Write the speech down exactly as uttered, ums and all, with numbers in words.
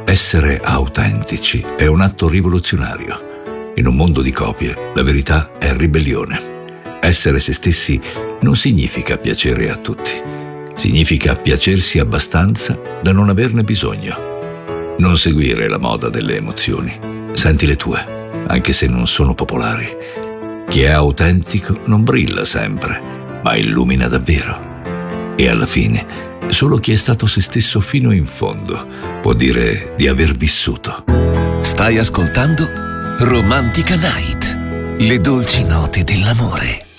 Essere autentici è un atto rivoluzionario. In un mondo di copie, la verità è ribellione. Essere se stessi non significa piacere a tutti. Significa piacersi abbastanza da non averne bisogno. Non seguire la moda delle emozioni. Senti le tue, anche se non sono popolari. Chi è autentico non brilla sempre, ma illumina davvero. E alla fine, solo chi è stato se stesso fino in fondo può dire di aver vissuto. Stai ascoltando Romantica Night, le dolci note dell'amore.